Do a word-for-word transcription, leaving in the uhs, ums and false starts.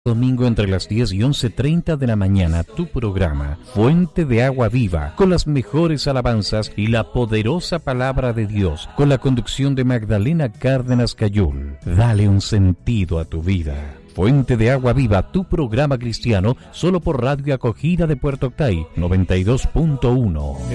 Domingo entre las diez y once treinta de la mañana, tu programa Fuente de Agua Viva, con las mejores alabanzas y la poderosa palabra de Dios, con la conducción de Magdalena Cárdenas Cayul. Dale un sentido a tu vida. Fuente de Agua Viva, tu programa cristiano, solo por Radio Acogida de Puerto Octay, noventa y dos punto uno.